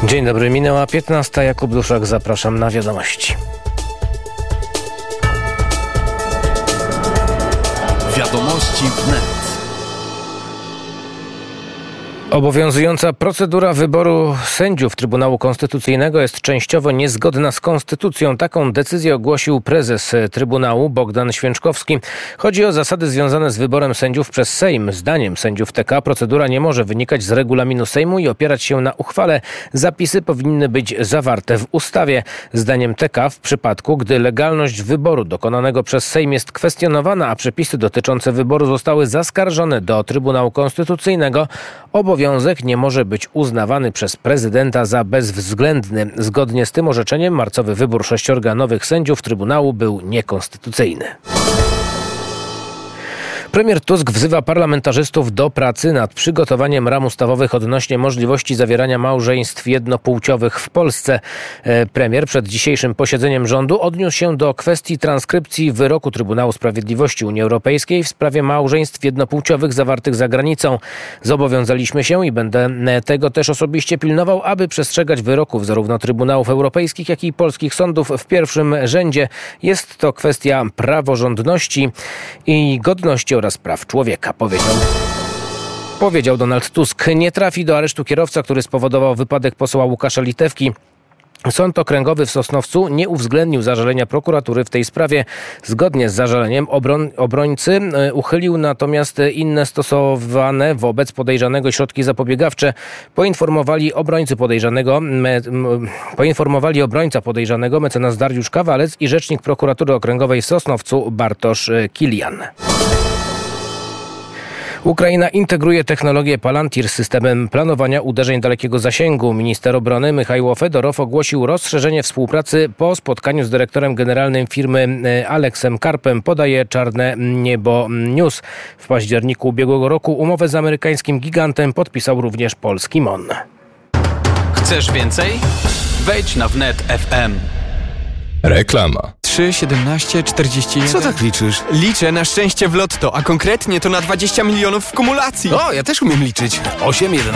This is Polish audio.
Dzień dobry, minęła 15. Jakub Duszak, zapraszam na wiadomości. Wiadomości wnet. Obowiązująca procedura wyboru sędziów Trybunału Konstytucyjnego jest częściowo niezgodna z konstytucją. Taką decyzję ogłosił prezes Trybunału Bogdan Święczkowski. Chodzi o zasady związane z wyborem sędziów przez Sejm. Zdaniem sędziów TK procedura nie może wynikać z regulaminu Sejmu i opierać się na uchwale. Zapisy powinny być zawarte w ustawie. Zdaniem TK w przypadku, gdy legalność wyboru dokonanego przez Sejm jest kwestionowana, a przepisy dotyczące wyboru zostały zaskarżone do Trybunału Konstytucyjnego, obowiązek nie może być uznawany przez prezydenta za bezwzględny. Zgodnie z tym orzeczeniem marcowy wybór 6 nowych sędziów Trybunału był niekonstytucyjny. Premier Tusk wzywa parlamentarzystów do pracy nad przygotowaniem ram ustawowych odnośnie możliwości zawierania małżeństw jednopłciowych w Polsce. Premier przed dzisiejszym posiedzeniem rządu odniósł się do kwestii transkrypcji wyroku Trybunału Sprawiedliwości Unii Europejskiej w sprawie małżeństw jednopłciowych zawartych za granicą. Zobowiązaliśmy się i będę tego też osobiście pilnował, aby przestrzegać wyroków zarówno Trybunałów Europejskich, jak i polskich sądów w pierwszym rzędzie. Jest to kwestia praworządności i godności oraz praw człowieka, powiedział Donald Tusk. Nie trafi do aresztu kierowca, który spowodował wypadek posła Łukasza Litewki. Sąd Okręgowy w Sosnowcu nie uwzględnił zażalenia prokuratury w tej sprawie. Zgodnie z zażaleniem obrońcy uchylił natomiast inne stosowane wobec podejrzanego środki zapobiegawcze. Poinformowali obrońca podejrzanego mecenas Dariusz Kawalec i rzecznik prokuratury okręgowej w Sosnowcu Bartosz Kilian. Ukraina integruje technologię Palantir z systemem planowania uderzeń dalekiego zasięgu. Minister obrony Michajło Fedorow ogłosił rozszerzenie współpracy po spotkaniu z dyrektorem generalnym firmy Aleksem Karpem, podaje Czarne Niebo News. W październiku ubiegłego roku umowę z amerykańskim gigantem podpisał również polski MON. Chcesz więcej? Wejdź na wnet FM. Reklama. 3, 17, 41... Co tak liczysz? Liczę na szczęście w lotto, a konkretnie to na 20 milionów w kumulacji. O, ja też umiem liczyć. 8, 11...